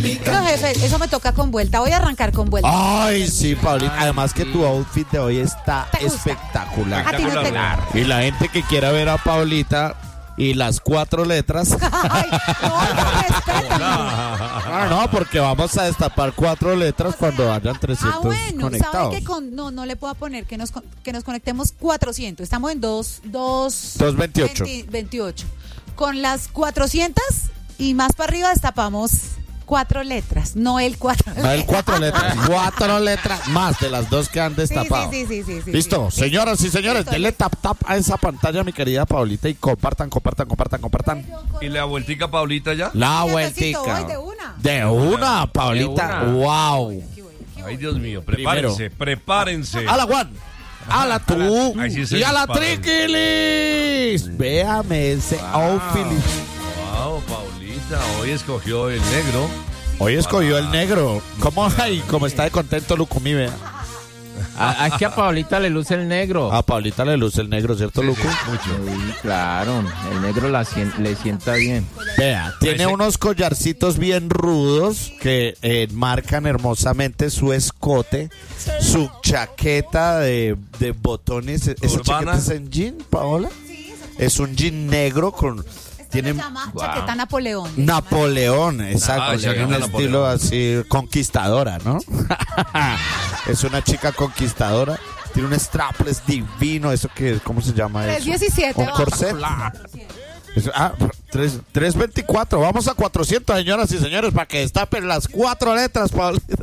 No, jefe, eso me toca con vuelta. Voy a arrancar con vuelta. Ay, sí, Paulita. Además que tu outfit de hoy está ¿Te gusta? espectacular. A ti no te gusta. Y la gente que quiera ver a Paulita y las 4 letras. Ay, no, respétame. No, porque vamos a destapar 4 letras cuando hayan 300 bueno, conectados. ¿sabe que no le puedo poner que nos conectemos 400? Estamos en 228. 28. Con las 400 y más para arriba destapamos 4 letras, no el 4 letras. No, el 4 letras. 4 letras más de las 2 que han destapado. Sí. Listo, Sí. señoras y señores, Listo, denle tap a esa pantalla, mi querida Paulita, y compartan. ¿Y la vueltica, Paulita, ya? La Sí, vueltica. voy de una. De una, Paulita. De una. Wow. Ay, Dios mío, prepárense. A la Juan. A la tú. Ahí sí se Y a la disparan. Triquilis. Véame ese outfit. Wow, Paulita, hoy escogió el negro. Hoy escogió el negro. ¿Cómo está de contento Lucumí, vea? Es que a Paulita le luce el negro. A Paulita le luce el negro, ¿cierto, Lucu? Mucho. Sí, claro, el negro le sienta bien. Vea, tiene unos collarcitos bien rudos que marcan hermosamente su escote, su chaqueta de botones. ¿Esa Urbana. chaqueta es en jean, Paola? Es un jean negro con... Tiene Se llama chaqueta Napoleón. Napoleón, exacto, chaqueta tiene un estilo Napoleón. así conquistadora, ¿no? Es una chica conquistadora, tiene un strapless divino, eso que, ¿cómo se llama eso? 317. Un corset. Eso, 324, vamos a 400, señoras y señores, para que destapen las 4 letras, Paulita.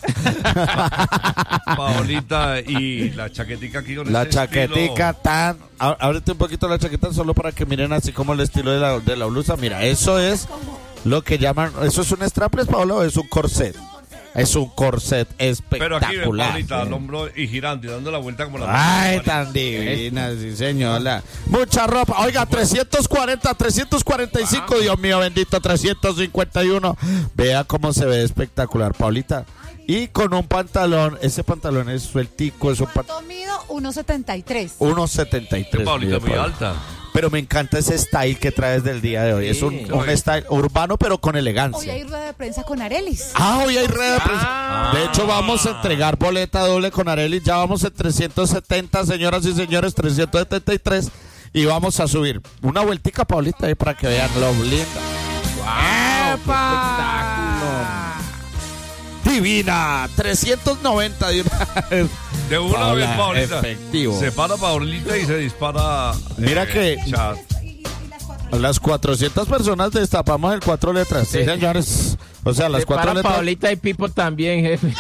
Paulita y la chaquetica aquí con La este chaquetica estilo. ábrete un poquito la chaqueta solo para que miren así como el estilo de la blusa. Mira, eso es lo que llaman, ¿eso es un strapless, Paula, o es un corset? Es un corset Pero aquí ven, espectacular. Paulita, al hombro y girando y dando la vuelta como la... Ay, tan divina, sí, señora. Mucha ropa. Oiga, 340, 345, Dios mío bendito, 351. Vea cómo se ve espectacular, Paulita. Y con un pantalón, ese pantalón es sueltico, es un ¿Cuánto mido? 1.73. 1.73. Paulita mide, muy Paula. alta. Pero me encanta ese style que traes del día de hoy. Sí. Es un style urbano, pero con Hoy elegancia. hay rueda de prensa con Arelis. Hoy hay red de prensa. De hecho, vamos a entregar boleta doble con Arely. Ya vamos en 370, señoras y señores, 373. Y vamos a subir una vueltica, Paulita, ahí para que vean lo linda. ¡Epa! Divina, 390 de una vez. De una Paula, vez, Paulita. efectivo. Se para Paulita y se dispara. Mira que- chat. Las 400 personas destapamos el 4 letras. Sí, señores. O sea, las 4 Para letras. Paulita y Pipo también, jefe.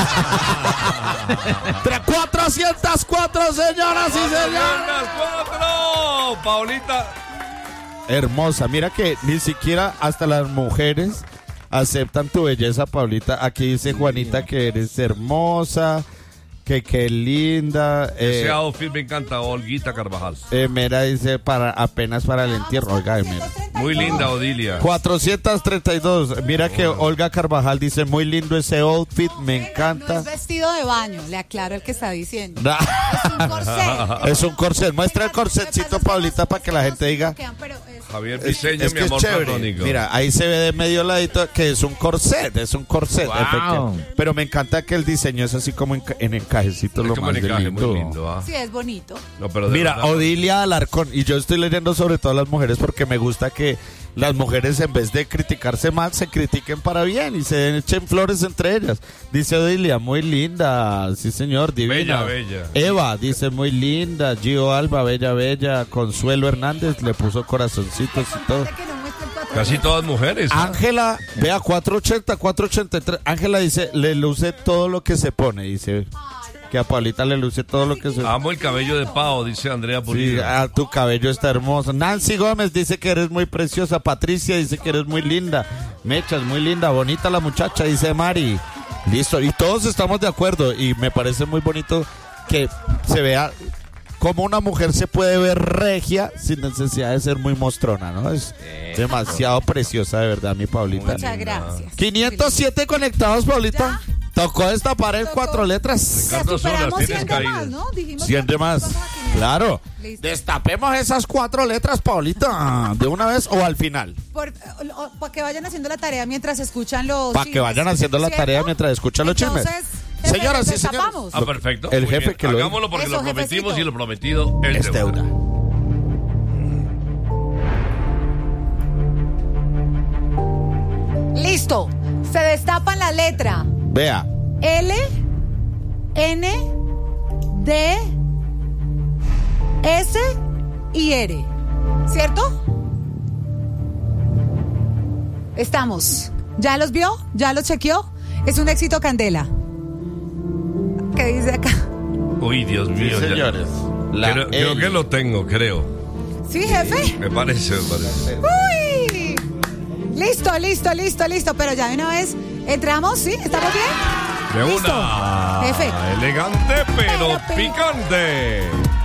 404, señoras y señores. ¡Las 4! Paulita. Hermosa. Mira que ni siquiera hasta las mujeres aceptan tu belleza, Paulita. Aquí dice Juanita que eres hermosa, que linda. Ese outfit me encanta, Olguita Carvajal. Mera dice apenas para el entierro. Oiga, mira. Muy linda, Odilia. 432. Mira que Olga Carvajal dice muy lindo ese outfit, me No encanta. es vestido de baño, le aclaro el que está diciendo. Da- Es un corset. Es un corset. Muestra el corsetcito, Paulita, para que la gente diga. Javier Es, Piseño, es mi que es amor chévere. platónico. Mira, ahí se ve de medio ladito que es un corset, Wow. efectivamente. Pero me encanta que el diseño es así como en encajecito, Es lo como más un encaje lindo. muy lindo, ¿ah? Sí, es bonito. No, pero de Mira, verdad, Odilia Alarcón, y yo estoy leyendo sobre todo a las mujeres porque me gusta que las mujeres en vez de criticarse mal, se critiquen para bien y se echen flores entre ellas. Dice Odilia, muy linda, sí señor, divina. Bella, bella. Eva dice muy linda, Gio Alba, bella, bella. Consuelo Hernández le puso corazoncitos y todo. Que no muestre el patrón. Casi todas mujeres. Ángela, vea, 480, 483. Ángela dice, le luce todo lo que se pone. Dice que a Paulita le luce todo lo que se pone. Amo el cabello de Pau, dice Andrea Sí, Pulido. tu cabello está hermoso. Nancy Gómez dice que eres muy preciosa. Patricia dice que eres muy linda. Mechas, muy linda, bonita la muchacha, dice Mari. Listo, y todos estamos de acuerdo. Y me parece muy bonito que se vea cómo una mujer se puede ver regia sin necesidad de ser muy mostrona, ¿no? Es demasiado preciosa, de verdad, mi Paulita. Muchas gracias. 507 conectados, Paulita. Tocó destapar el Tocó. 4 letras. Ya Ricardo Solas, superamos tienes 100 de más, caídas. ¿no? Dijimos 100 de más. que íbamos a 500. Claro. Listo. Destapemos esas 4 letras, Paulita, de una vez o al final. Para que vayan haciendo la tarea mientras escuchan los Para que chismes, vayan haciendo la ¿cierto? tarea mientras escuchan los chismes. Entonces, jefe, Señoras y destapamos. señores. Perfecto. El Muy jefe bien. que lo Hagámoslo porque Eso, lo prometimos jefecito. y lo prometido es Es deuda. Listo. Se destapan la letra Vea. L, N, D, S y R. ¿Cierto? Estamos. ¿Ya los vio? ¿Ya los chequeó? Es un éxito Candela. ¿Qué dice acá? Uy, Dios Sí, mío. ya. señores. La Creo L. que lo tengo, creo. ¿Sí, jefe? Me parece. ¡Uy! Listo. Pero ya de una vez entramos, ¿sí? ¿Estamos bien? De Listo. una. Jefe. Elegante, pero Pero picante.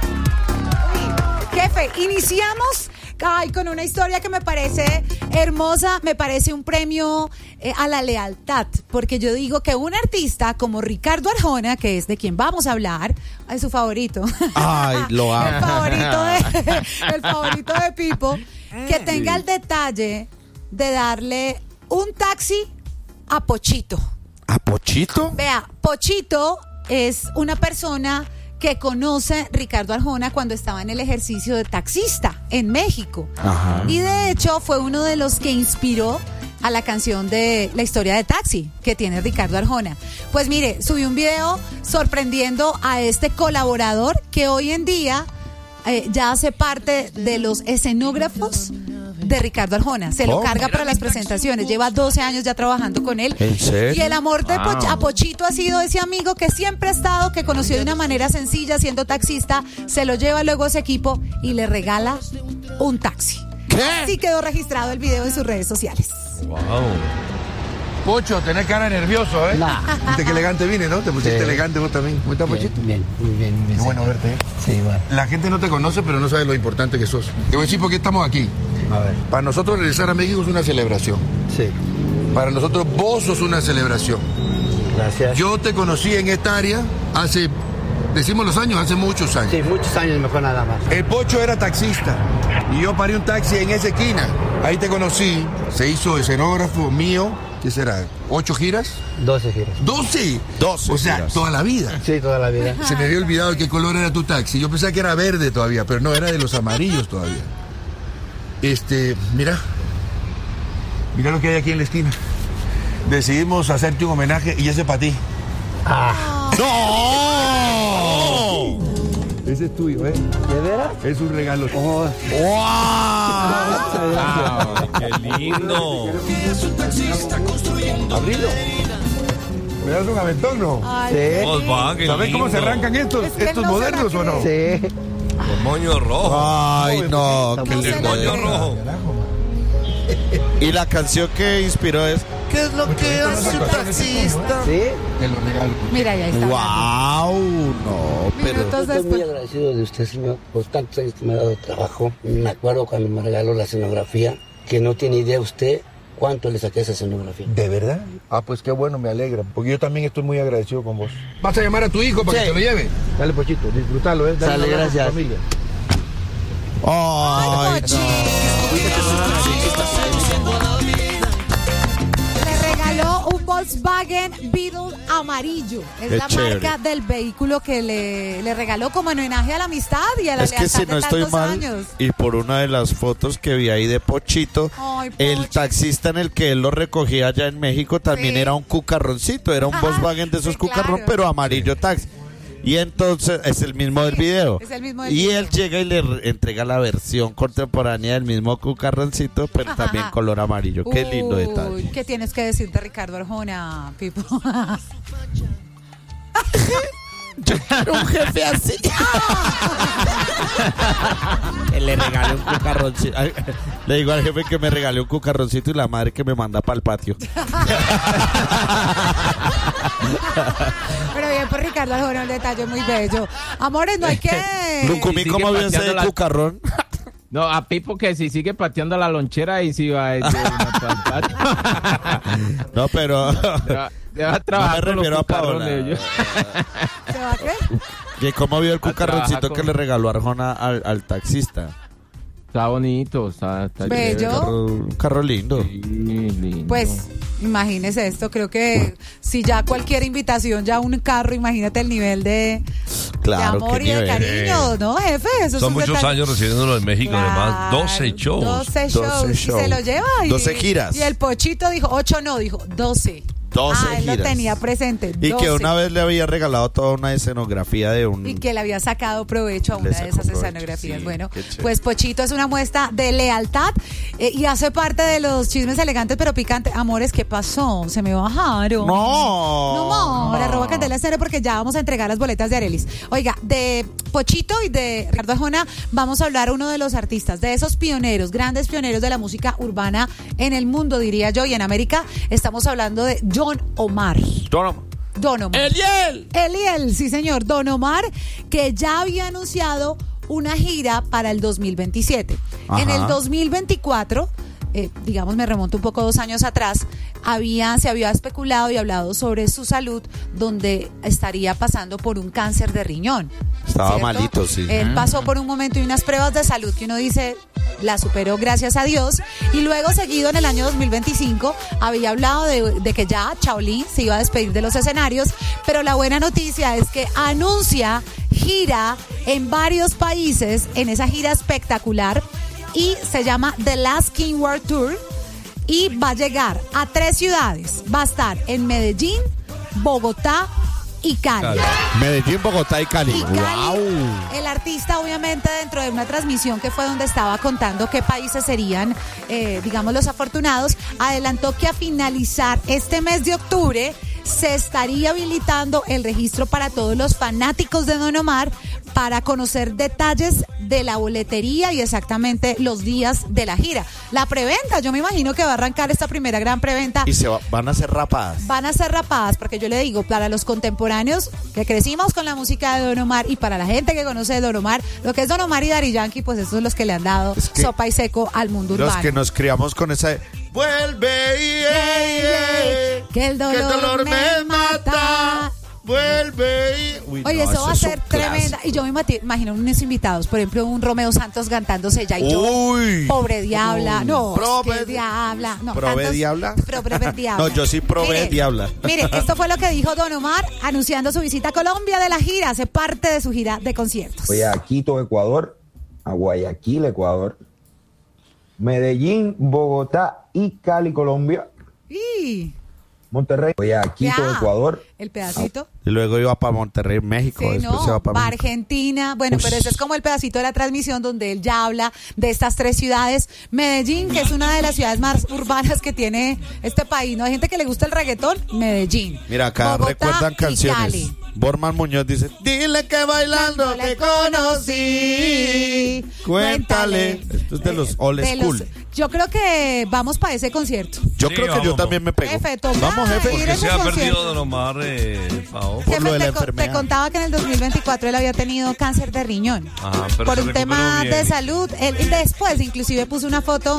Jefe, iniciamos con una historia que me parece hermosa, me parece un premio a la lealtad, porque yo digo que un artista como Ricardo Arjona, que es de quien vamos a hablar, es su favorito. Ay, lo amo. el favorito de Pipo, que tenga el detalle de darle un taxi a Pochito. ¿A Pochito? Vea, Pochito es una persona que conoce Ricardo Arjona cuando estaba en el ejercicio de taxista en México. Ajá. Y de hecho fue uno de los que inspiró a la canción de La historia de Taxi que tiene Ricardo Arjona. Pues mire, subí un video sorprendiendo a este colaborador que hoy en día ya hace parte de los escenógrafos de Ricardo Arjona. Se lo ¿Cómo? carga para las presentaciones. Lleva 12 años ya trabajando con él. ¿En serio? Y el amor de a Pochito ha sido ese amigo que siempre ha estado, que conoció de una manera sencilla siendo taxista, se lo lleva luego a ese equipo y le regala un taxi. ¿Qué? Así quedó registrado el video en sus redes sociales. Wow. Pocho, tenés cara de nervioso, ¿eh? Viste qué elegante vine, ¿no? Te pusiste Sí. elegante vos también. ¿Cómo estás, Pochito? Bien. Qué bueno verte, ¿eh? Sí, bueno. La gente no te conoce, pero no sabe lo importante que sos. Te voy a decir por qué estamos aquí. A ver. Para nosotros regresar a México es una celebración. Sí. Para nosotros vos sos una celebración. Gracias. Yo te conocí en esta área hace, decimos los años, hace muchos años. Sí, muchos años mejor nada más. El Pocho era taxista y yo paré un taxi en esa esquina. Ahí te conocí, se hizo escenógrafo mío, ¿qué será? ¿8 giras? 12 giras. ¿12? 12 O sea, giras. toda la vida. Sí, toda la vida. Se me había olvidado qué color era tu taxi. Yo pensaba que era verde todavía, pero no, era de los amarillos todavía. Mira lo que hay aquí en la esquina. Decidimos hacerte un homenaje y ese para ti. ¡No! Ese es tuyo, ¿eh? ¿De veras? Es un regalo. Oh, ¡Wow! Qué lindo. Abrilo. ¿Me das un aventón, no? sí. Volkswagen, ¿Sabes cómo se lindo. arrancan estos, Es que estos no se modernos la o no? Sí. Con moño rojo. Ay, no. qué No se El lindo la moño es. rojo. Y la canción que inspiró es ¿qué es lo que hace un taxista? Sí. Te lo regalo. Mira, ya está. ¡Wow! No, pero... Minutos Estoy muy después. agradecido de usted, señor, por tantos años que me ha dado trabajo. Me acuerdo cuando me regaló la escenografía, que no tiene idea usted cuánto le saqué a esa escenografía. ¿De verdad? Ah, pues qué bueno, me alegra. Porque yo también estoy muy agradecido con vos. ¿Vas a llamar a tu hijo para Sí. que te lo lleve? Dale, Pochito, disfrútalo, ¿eh? Dale Sale, un abrazo a tu gracias. familia. Ay, Pochi. no. Le regaló un Volkswagen Beetle amarillo. Es Qué la chévere. marca del vehículo que le regaló como homenaje a la amistad y a la Es que lealtad si no de estoy tantos mal, años. y por una de las fotos que vi ahí de Pochito, Ay, el Pochi. taxista en el que él lo recogía allá en México también Sí. era un cucarroncito, era un Ajá, Volkswagen de esos sí, cucarrón, claro. pero amarillo taxi. Y entonces es el mismo del video. es el mismo del y video. él llega y le entrega la versión contemporánea del mismo cucarroncito, pero Ajá, también ajá. color amarillo. Qué lindo Uy, detalle. ¿qué tienes que decir de Ricardo Arjona, Pipo? Un jefe así. Le regalé un cucarroncito. Ay, le digo al jefe que me regale un cucarroncito y la madre que me manda para el patio. Pero bien por Ricardo Arjona, un detalle muy bello. Amores, no hay que... Lucumí, sigue ¿cómo vio ese pateando la- cucarrón? No, a Pipo que si sigue pateando la lonchera y si va a No, pero va a trabajar No me con los refiero a cucarrones, Paola. ¿Se va a qué? ¿Y cómo vio el Trabaja cucarroncito con- que le regaló Arjona al taxista? Está bonito, está Bello. chévere. Un carro lindo. Sí, lindo. Pues imagínese esto, creo que si ya cualquier invitación, ya un carro, imagínate el nivel de Claro, amor qué y de nivel. cariño, ¿no, jefe? Eso es Son un muchos detalle. años recibiéndolo en México, además. 12 shows. 12 shows. 12 Y shows. se lo lleva. 12 giras. Y el Pochito dijo, 8 no, dijo 12. 12 él lo giras. tenía presente. Y 12. que una vez le había regalado toda una escenografía de un... Y que le había sacado provecho a Le una de sacó esas provecho, escenografías. sí, Bueno, qué chévere. pues Pochito es una muestra de lealtad y hace parte de los chismes elegantes pero picantes. Amores, ¿qué pasó? Se me bajaron. No. No, la roba Candela Estéreo porque ya vamos a entregar las boletas de Arelis. Oiga, de Pochito y de Ricardo Arjona vamos a hablar uno de los artistas, de esos pioneros, grandes pioneros de la música urbana en el mundo, diría yo, y en América. Estamos hablando de Don Omar. Don Omar. Eliel, sí señor, Don Omar, que ya había anunciado una gira para el 2027. Ajá. En el 2024, digamos, me remonto un poco 2 años atrás, se había especulado y hablado sobre su salud, donde estaría pasando por un cáncer de riñón. Estaba ¿cierto? malito, sí. Él pasó por un momento y unas pruebas de salud que uno dice, la superó gracias a Dios. Y luego, seguido en el año 2025, había hablado de que ya Chaolín se iba a despedir de los escenarios. Pero la buena noticia es que anuncia gira en varios países, en esa gira espectacular. Y se llama The Last King World Tour. Y va a llegar a 3 ciudades. Va a estar en Medellín, Bogotá y Cali. Medellín, Bogotá y Cali. Y Cali, ¡Wow! el artista obviamente dentro de una transmisión que fue donde estaba contando qué países serían, digamos, los afortunados, adelantó que a finalizar este mes de octubre se estaría habilitando el registro para todos los fanáticos de Don Omar para conocer detalles de la boletería y exactamente los días de la gira. La preventa, yo me imagino que va a arrancar esta primera gran preventa. Y van a ser rapadas. Van a ser rapadas, porque yo le digo, para los contemporáneos que crecimos con la música de Don Omar y para la gente que conoce de Don Omar, lo que es Don Omar y Daddy Yankee, pues esos son los que le han dado Es que sopa y seco al mundo urbano. Los que nos criamos con esa... Vuelve, que el dolor me mata. Vuelve. Uy, Oye, no, eso va a es ser un tremenda. clásico. Y yo me imagino unos invitados, por ejemplo, un Romeo Santos cantándose ya y yo. Uy. Pobre diabla. No, Prove- es que diabla. No, ¿Prove tantos- diabla? Prove diabla. No, yo sí probé Mire, diabla. Mire, esto fue lo que dijo Don Omar anunciando su visita a Colombia de la gira. Hace parte de su gira de conciertos. Voy a Quito, Ecuador, a Guayaquil, Ecuador, Medellín, Bogotá y Cali, Colombia, Y Monterrey. Voy a Quito, ya, Ecuador. el pedacito. Y luego iba para Monterrey, México. Sí, Después no, se va para va a México. Argentina. Bueno, pero ese es como el pedacito de la transmisión donde él ya habla de estas 3 ciudades. Medellín, que es una de las ciudades más urbanas que tiene este país. ¿No hay gente que le gusta el reggaetón? Medellín. Mira, acá Bogotá recuerdan y canciones. Cali. Borman Muñoz dice, dile que bailando te conocí. Cuéntale. Esto es de los old De los- school. yo creo que vamos para ese concierto. Yo Sí, creo que yo vamos. también me pego. Jefe, toca Vamos, jefe. ir a Porque ese se ha concierto. perdido Don Omar, Pao. Por lo de la Te enfermedad. contaba que en el 2024 él había tenido cáncer de riñón. Ajá, pero Por se un recuperó tema bien. de salud. Él después inclusive puso una foto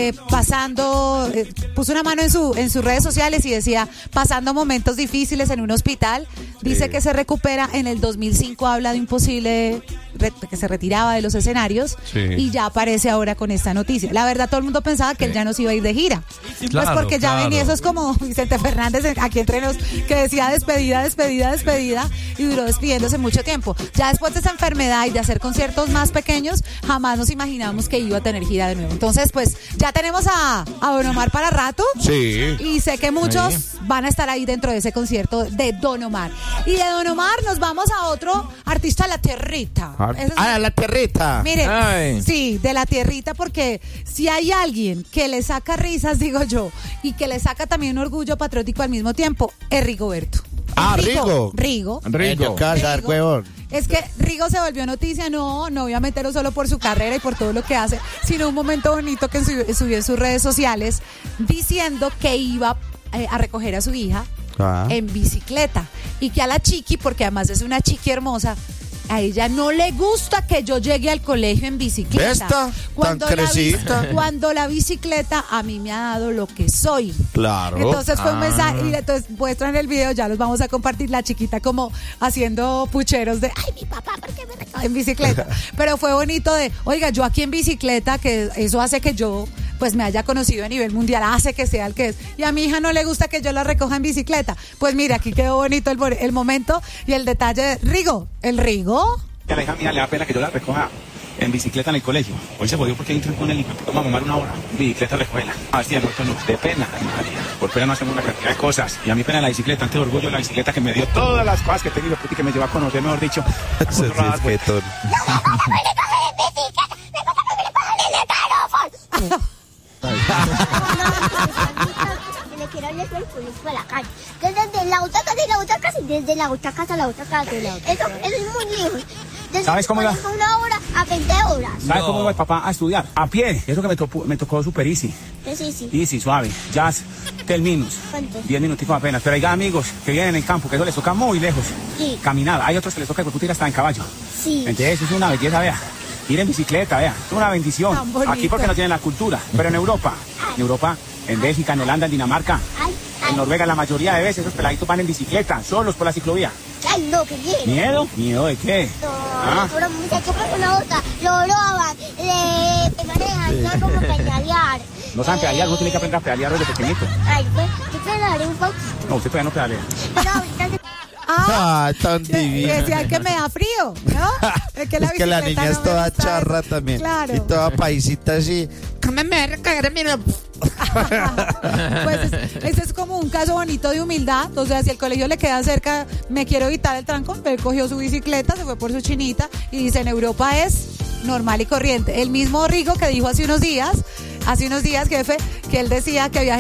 puso una mano en sus redes sociales y decía, pasando momentos difíciles en un hospital. Dice que se recupera. En el 2005 habla de imposible que se retiraba de los escenarios. Sí. Y ya aparece ahora con esta noticia. La verdad, todo el mundo pensaba que él ya no se iba a ir de gira. Pues Claro, porque ya claro. venía, eso es como Vicente Fernández aquí entre nos, que decía despedida, despedida, despedida, y duró despidiéndose mucho tiempo. Ya después de esa enfermedad y de hacer conciertos más pequeños, jamás nos imaginamos que iba a tener gira de nuevo. Entonces, pues ya tenemos a Don Omar para rato. Sí. Y sé que muchos van a estar ahí dentro de ese concierto de Don Omar. Y de Don Omar nos vamos a otro artista de la tierrita. Ese es- La tierrita. Mire, Ay. sí, de la tierrita, porque si hay alguien que le saca risas, digo yo, y que le saca también un orgullo patriótico al mismo tiempo, es Rigoberto. Ah, Rigo. Rigo. Rigo. Casa, Rigo. huevón. Es que Rigo se volvió noticia, no obviamente no solo por su carrera y por todo lo que hace, sino un momento bonito que subió en sus redes sociales diciendo que iba a recoger a su hija Ah. en bicicleta y que a la chiqui, porque además es una chiqui hermosa, a ella no le gusta que yo llegue al colegio en bicicleta. ¿Esta? Tan crecita. Cuando la bicicleta a mí me ha dado lo que soy. Claro. Entonces fue un mensaje, y entonces muestran el video, ya los vamos a compartir, la chiquita como haciendo pucheros de, ay, mi papá, ¿por qué me recoge en bicicleta? Pero fue bonito de, oiga, yo aquí en bicicleta, que eso hace que yo pues me haya conocido a nivel mundial, hace que sea el que es. Y a mi hija no le gusta que yo la recoja en bicicleta. Pues mira, aquí quedó bonito el momento y el detalle de Rigo. ¿El Rigo? A la hija mía le da pena que yo la recoja en bicicleta en el colegio. Hoy se jodió porque entran con él y toma a mamar una hora. Bicicleta recogerla. Así de muerto no. De pena, ay, María. Por pena no hacemos una cantidad de cosas. Y a mí pena la bicicleta, ante orgullo la bicicleta que me dio todas las cosas que he tenido, y que me lleva a conocer, mejor dicho. Le quiero hablar del colegio a la calle. Desde la otra casa y la otra casa, y desde la otra casa a la otra casa. Eso es muy lejos. ¿Sabes cómo iba? Una hora a 20 horas. ¿Sabes cómo iba el papá a estudiar? A pie. Eso que me tocó super easy. Sí. Easy, suave. Jazz, 10 minutos. ¿Cuánto? 10 minuticos apenas. Pero hay amigos que vienen en campo, que eso les toca muy lejos. Sí. Caminada. Hay otros que les toca que ir hasta en caballo. Sí. Entonces eso es una belleza, vea. Ir en bicicleta, vea. Es una bendición. Tan bonito. Aquí porque no tienen la cultura. Pero en Europa, en Bélgica, en Holanda, en Dinamarca, en Noruega, la mayoría de veces esos peladitos van en bicicleta, solos por la ciclovía. Ay, no, qué bien. ¿Miedo? ¿Miedo de qué? No, pero muchachos por una otra, lo roban, le manejan, no como pedalear. No saben pedalear, uno tiene que aprender a pedalear desde pequeñito. Ay, pues, yo pedalearé un poquito. No, usted todavía no pedalea. Pero ahorita Ah, tan Y divino. decían que me da frío, ¿no? Es que la niña no es me toda gusta. charra también. Claro. Y toda paisita así. ¿Cómo me va a recagar? Mira. Pues ese es como un caso bonito de humildad. O sea, si el colegio le queda cerca, me quiero evitar el trancón, pero él cogió su bicicleta, se fue por su chinita y dice, en Europa es normal y corriente. El mismo Rigo que dijo hace unos días, jefe, que él decía que había